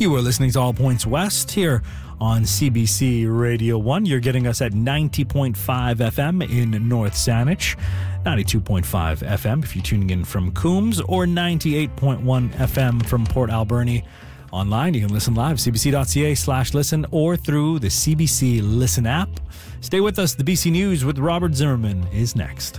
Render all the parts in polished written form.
You are listening to All Points West here on CBC Radio 1. You're getting us at 90.5 FM in North Saanich, 92.5 FM if you're tuning in from Coombs, or 98.1 FM from Port Alberni. Online, you can listen live, cbc.ca/listen, or through the CBC Listen app. Stay with us. The BC News with Robert Zimmerman is next.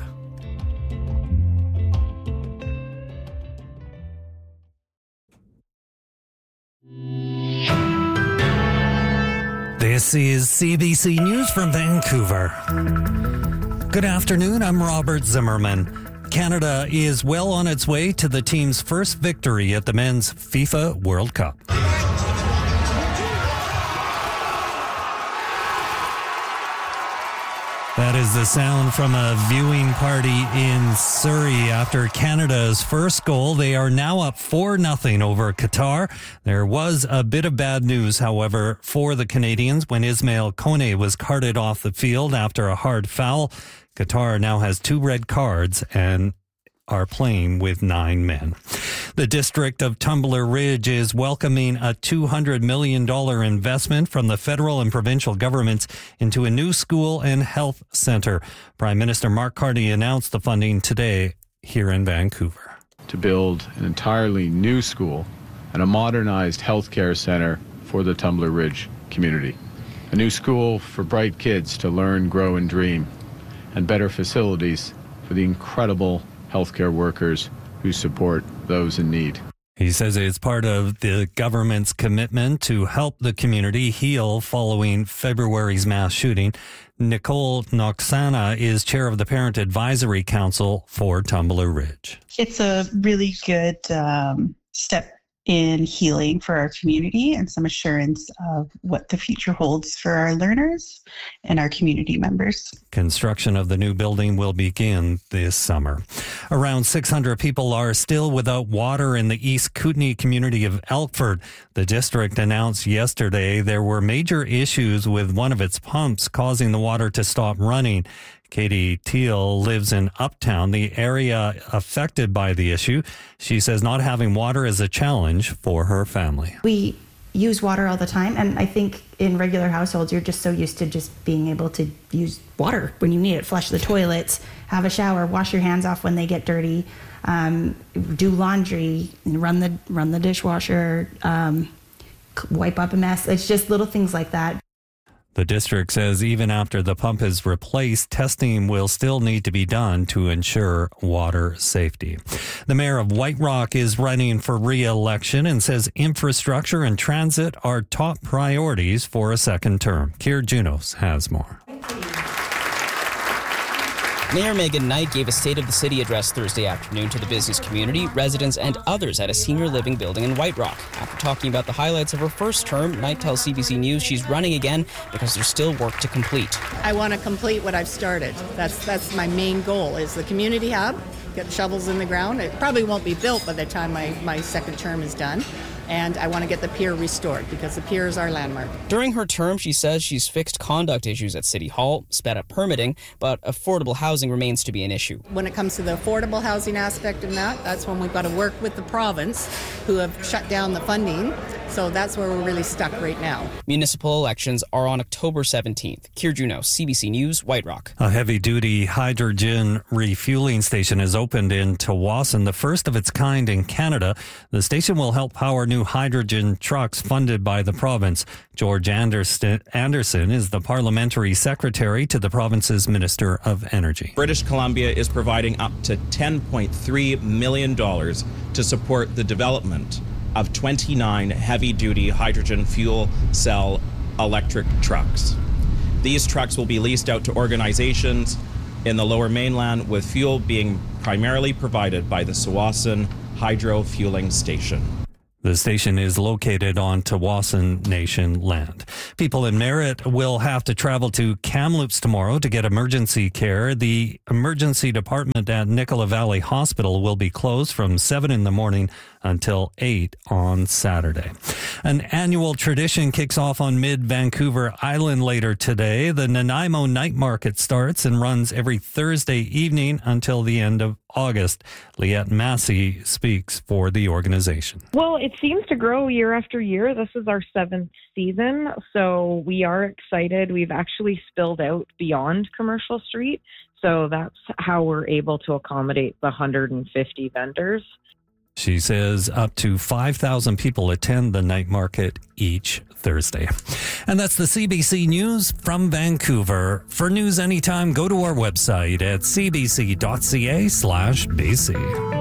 This is CBC News from Vancouver. Good afternoon, I'm Robert Zimmerman. Canada is well on its way to the team's first victory at the Men's FIFA World Cup. That is the sound from a viewing party in Surrey after Canada's first goal. They are now up 4-0 over Qatar. There was a bit of bad news, however, for the Canadians when Ismail Kone was carted off the field after a hard foul. Qatar now has 2 red cards and are playing with 9 men. The district of Tumbler Ridge is welcoming a $200 million investment from the federal and provincial governments into a new school and health center. Prime Minister Mark Carney announced the funding today here in Vancouver. To build an entirely new school and a modernized healthcare center for the Tumbler Ridge community. A new school for bright kids to learn, grow, and dream, and better facilities for the incredible healthcare workers who support those in need. He says it's part of the government's commitment to help the community heal following February's mass shooting. Nicole Noxana is chair of the Parent Advisory Council for Tumbler Ridge. It's a really good step in healing for our community and some assurance of what the future holds for our learners and our community members. Construction of the new building will begin this summer. Around 600 people are still without water in the East Kootenay community of Elkford. The district announced yesterday there were major issues with one of its pumps causing the water to stop running. Katie Teal lives in Uptown, the area affected by the issue. She says not having water is a challenge for her family. We use water all the time, and I think in regular households, you're just so used to just being able to use water when you need it. Flush the toilets, have a shower, wash your hands off when they get dirty, do laundry, run the dishwasher, wipe up a mess. It's just little things like that. The district says even after the pump is replaced, testing will still need to be done to ensure water safety. The mayor of White Rock is running for re-election and says infrastructure and transit are top priorities for a second term. Keir Junos has more. Mayor Megan Knight gave a State of the City address Thursday afternoon to the business community, residents, and others at a senior living building in White Rock. After talking about the highlights of her first term, Knight tells CBC News she's running again because there's still work to complete. I want to complete what I've started. That's my main goal, is the community hub, get shovels in the ground. It probably won't be built by the time my second term is done. And I want to get the pier restored because the pier is our landmark. During her term, she says she's fixed conduct issues at City Hall, sped up permitting, but affordable housing remains to be an issue. When it comes to the affordable housing aspect of that's when we've got to work with the province, who have shut down the funding. So that's where we're really stuck right now. Municipal elections are on October 17th. Keir Junos, CBC News, White Rock. A heavy-duty hydrogen refueling station is opened in Tsawwassen, the first of its kind in Canada. The station will help power new hydrogen trucks funded by the province. George Anderson is the parliamentary secretary to the province's Minister of Energy. British Columbia is providing up to $10.3 million to support the development of 29 heavy-duty hydrogen fuel cell electric trucks. These trucks will be leased out to organizations in the Lower Mainland, with fuel being primarily provided by the Tsawwassen Hydro Fueling Station. The station is located on Tsawwassen Nation land. People in Merritt will have to travel to Kamloops tomorrow to get emergency care. The emergency department at Nicola Valley Hospital will be closed from 7 in the morning until 8 on Saturday. An annual tradition kicks off on mid-Vancouver Island later today. The Nanaimo Night Market starts and runs every Thursday evening until the end of August. Liette Massey speaks for the organization. Well, it seems to grow year after year. This is our 7th season, so we are excited. We've actually spilled out beyond Commercial Street, so that's how we're able to accommodate the 150 vendors. She says up to 5,000 people attend the night market each Thursday. And that's the CBC News from Vancouver. For news anytime, go to our website at cbc.ca/BC.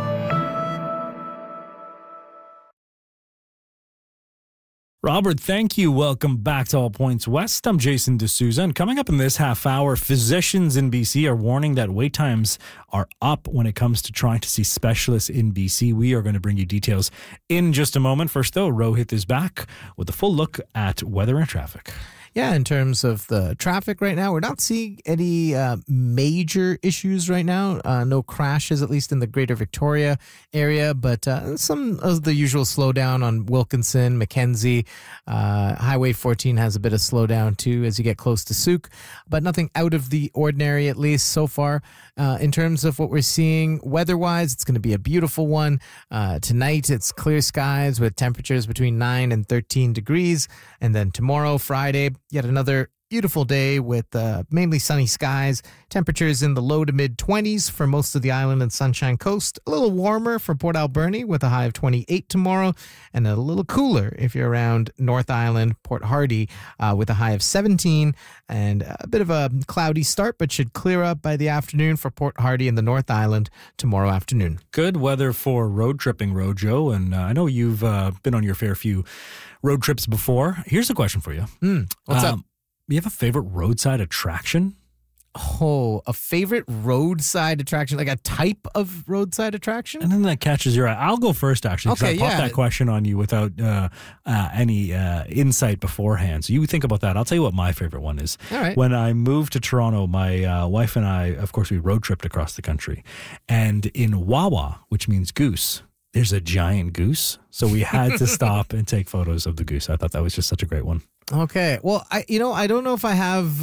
Robert, thank you. Welcome back to All Points West. I'm Jason D'Souza, and coming up in this half hour, physicians in BC are warning that wait times are up when it comes to trying to see specialists in BC. We are going to bring you details in just a moment. First, though, Rohit is back with a full look at weather and traffic. Yeah, in terms of the traffic right now, we're not seeing any major issues right now. No crashes, at least in the Greater Victoria area, but some of the usual slowdown on Wilkinson, Mackenzie. Highway 14 has a bit of slowdown too as you get close to Souk, but nothing out of the ordinary, at least so far. In terms of what we're seeing weather-wise, it's going to be a beautiful one. Tonight, it's clear skies with temperatures between 9 and 13 degrees. And then tomorrow, Friday, yet another beautiful day with mainly sunny skies. Temperatures in the low to mid 20s for most of the island and Sunshine Coast. A little warmer for Port Alberni with a high of 28 tomorrow, and a little cooler if you're around North Island, Port Hardy, with a high of 17, and a bit of a cloudy start, but should clear up by the afternoon for Port Hardy and the North Island tomorrow afternoon. Good weather for road tripping, Rojo, and I know you've been on your fair few road trips before. Here's a question for you. What's up? You have a favorite roadside attraction? Oh, a favorite roadside attraction, like a type of roadside attraction? And then that catches your eye. I'll go first, actually, because I popped that question on you without any insight beforehand. So you think about that. I'll tell you what my favorite one is. All right. When I moved to Toronto, my wife and I, of course, we road tripped across the country. And in Wawa, which means goose, there's a giant goose. So we had to stop and take photos of the goose. I thought that was just such a great one. Okay. Well, I don't know if I have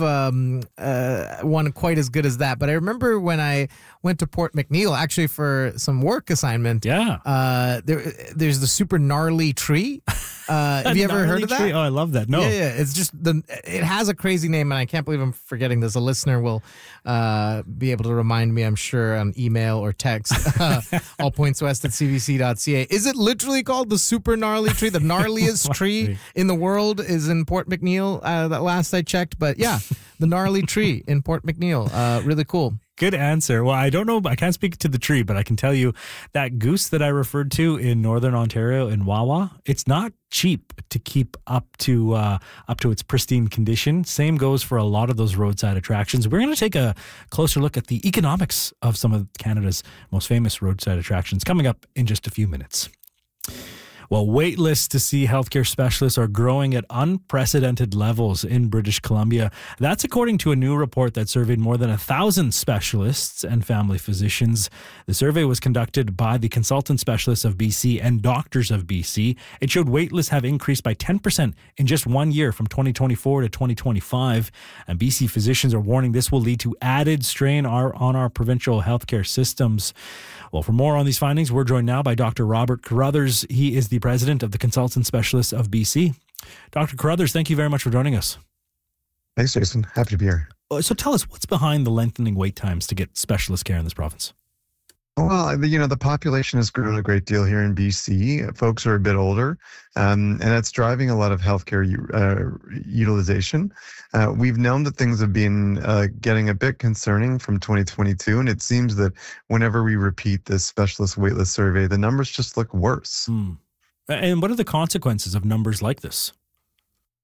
one quite as good as that, but I remember when I went to Port McNeill, actually for some work assignment. Yeah. There's the super gnarly tree. Have you ever heard of that? Tree? Oh, I love that. No. Yeah. It's just it has a crazy name, and I can't believe I'm forgetting this. A listener will be able to remind me, I'm sure, on email or text. allpointswest@cbc.ca. Is it literally called the super gnarly tree? The gnarliest tree in the world is in Port McNeill, that last I checked. But yeah, the gnarly tree in Port McNeill. Really cool. Good answer. Well, I don't know. I can't speak to the tree, but I can tell you that goose that I referred to in Northern Ontario in Wawa, it's not cheap to keep up to its pristine condition. Same goes for a lot of those roadside attractions. We're going to take a closer look at the economics of some of Canada's most famous roadside attractions coming up in just a few minutes. Well, wait lists to see healthcare specialists are growing at unprecedented levels in British Columbia. That's according to a new report that surveyed more than 1,000 specialists and family physicians. The survey was conducted by the Consultant Specialists of BC and Doctors of BC. It showed wait lists have increased by 10% in just 1 year from 2024 to 2025. And BC physicians are warning this will lead to added strain on our provincial healthcare systems. Well, for more on these findings, we're joined now by Dr. Robert Carruthers. He is the president of the Consultant Specialists of BC. Dr. Carruthers, thank you very much for joining us. Thanks, Jason. Happy to be here. So tell us, what's behind the lengthening wait times to get specialist care in this province? Well, the population has grown a great deal here in BC. Folks are a bit older, and that's driving a lot of healthcare utilization. We've known that things have been getting a bit concerning from 2022, and it seems that whenever we repeat this specialist waitlist survey, the numbers just look worse. And what are the consequences of numbers like this?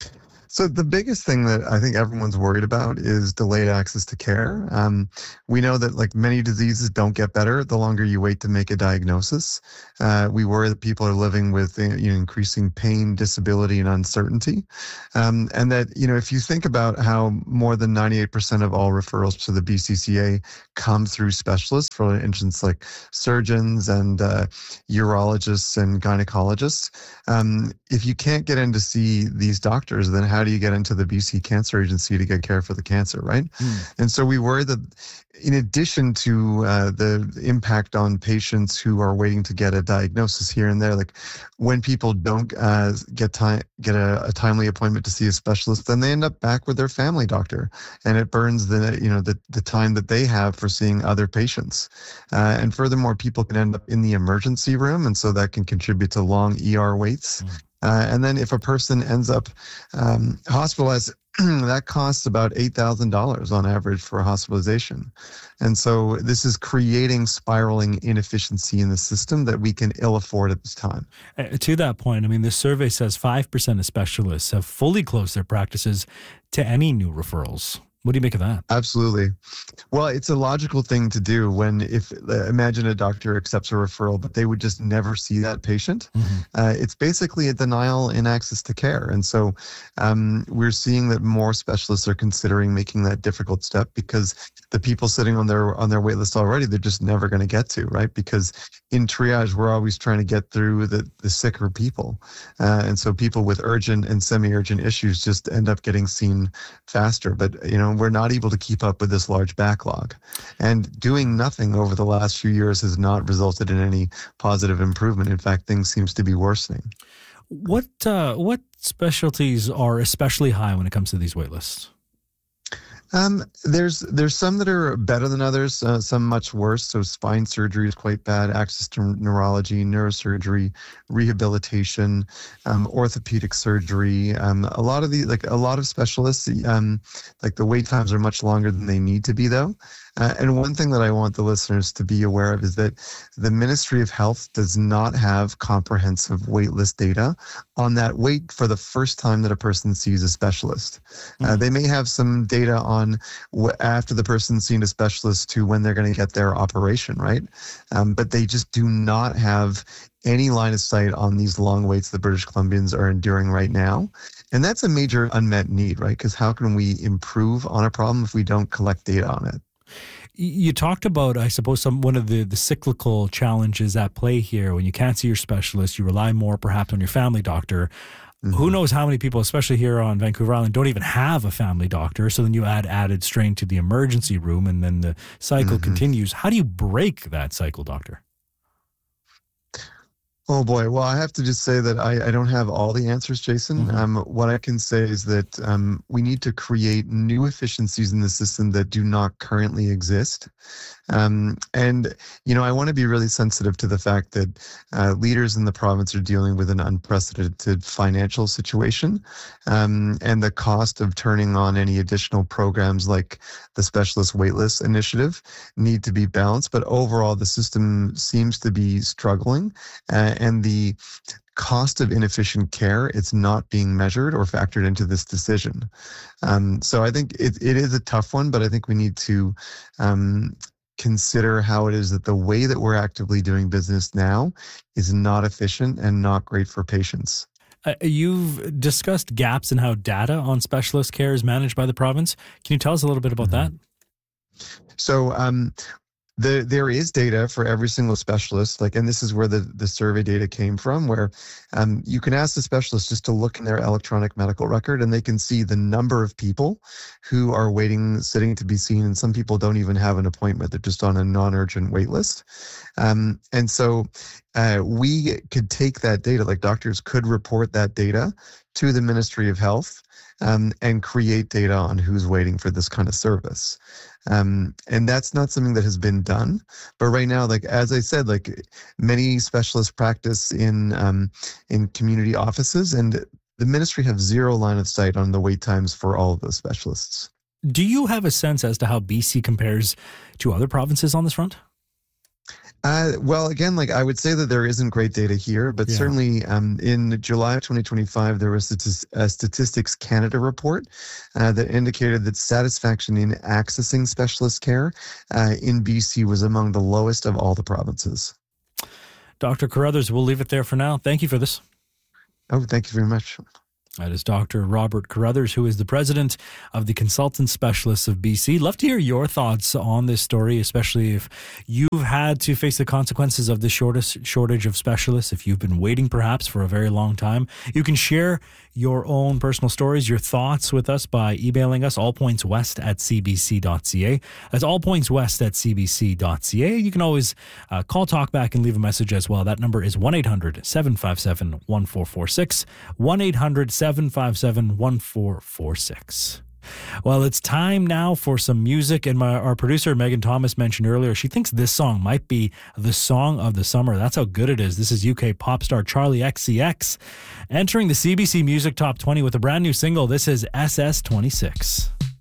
So the biggest thing that I think everyone's worried about is delayed access to care. We know that like many diseases don't get better the longer you wait to make a diagnosis. We worry that people are living with increasing pain, disability, and uncertainty. And that, if you think about how more than 98% of all referrals to the BCCA come through specialists, for instance, like surgeons and urologists and gynecologists, if you can't get in to see these doctors, then how do you get into the BC Cancer Agency to get care for the cancer, right? And so we worry that in addition to the impact on patients who are waiting to get a diagnosis here and there, like when people don't get a timely appointment to see a specialist, then they end up back with their family doctor, and it burns the time that they have for seeing other patients. And furthermore, people can end up in the emergency room, and so that can contribute to long ER waits. And then if a person ends up hospitalized, that costs about $8,000 on average for a hospitalization. And so this is creating spiraling inefficiency in the system that we can ill afford at this time. To that point, I mean, this survey says 5% of specialists have fully closed their practices to any new referrals. What do you make of that? Absolutely. Well, it's a logical thing to do imagine a doctor accepts a referral, but they would just never see that patient. It's basically a denial in access to care. And so we're seeing that more specialists are considering making that difficult step because the people sitting on their wait list already, they're just never going to get to, right? Because in triage, we're always trying to get through the sicker people. And so people with urgent and semi-urgent issues just end up getting seen faster. But, we're not able to keep up with this large backlog. And doing nothing over the last few years has not resulted in any positive improvement. In fact, things seems to be worsening. What specialties are especially high when it comes to these wait lists? There's some that are better than others, some much worse. So spine surgery is quite bad, access to neurology, neurosurgery, rehabilitation, orthopedic surgery. A lot of specialists, like the wait times are much longer than they need to be though. And one thing that I want the listeners to be aware of is that the Ministry of Health does not have comprehensive waitlist data on that wait for the first time that a person sees a specialist. They may have some data on after the person's seen a specialist to when they're going to get their operation, right? But they just do not have any line of sight on these long waits that British Columbians are enduring right now. And that's a major unmet need, right? Because how can we improve on a problem if we don't collect data on it? You talked about, I suppose, one of the cyclical challenges at play here. When you can't see your specialist, you rely more perhaps on your family doctor. Who knows how many people, especially here on Vancouver Island, don't even have a family doctor. So then you add added strain to the emergency room and then the cycle continues. How do you break that cycle, doctor? Oh boy. Well, I have to just say that I don't have all the answers, Jason. What I can say is that we need to create new efficiencies in the system that do not currently exist. And, I want to be really sensitive to the fact that leaders in the province are dealing with an unprecedented financial situation. And the cost of turning on any additional programs like the Specialist Waitlist Initiative need to be balanced. But overall, the system seems to be struggling. And the cost of inefficient care, it's not being measured or factored into this decision. So I think it is a tough one, but I think we need to consider how it is that the way that we're actively doing business now is not efficient and not great for patients. You've discussed gaps in how data on specialist care is managed by the province. Can you tell us a little bit about that? So there is data for every single specialist, and this is where the survey data came from, where you can ask the specialist just to look in their electronic medical record and they can see the number of people who are sitting to be seen, and some people don't even have an appointment. They're just on a non-urgent wait list. And so we could take that data, like doctors could report that data to the Ministry of Health and create data on who's waiting for this kind of service. And that's not something that has been done. But right now, as I said, many specialists practice in community offices, and the ministry have zero line of sight on the wait times for all of those specialists. Do you have a sense as to how BC compares to other provinces on this front? Well, again, I would say that there isn't great data here, but certainly in July of 2025, there was a Statistics Canada report that indicated that satisfaction in accessing specialist care in BC was among the lowest of all the provinces. Dr. Carruthers, we'll leave it there for now. Thank you for this. Oh, thank you very much. That is Dr. Robert Carruthers, who is the president of the Consultant Specialists of BC. Love to hear your thoughts on this story, especially if you've had to face the consequences of the shortage of specialists, if you've been waiting perhaps for a very long time. You can share your own personal stories, your thoughts with us by emailing us allpointswest@cbc.ca. That's allpointswest@cbc.ca. You can always call Talkback and leave a message as well. That number is 1-800-757-1446, 1-800-757-1446. Well, it's time now for some music, and our producer Megan Thomas mentioned earlier she thinks this song might be the song of the summer. That's how good it is. This is UK pop star Charlie XCX entering the CBC Music Top 20 with a brand new single. This is SS26.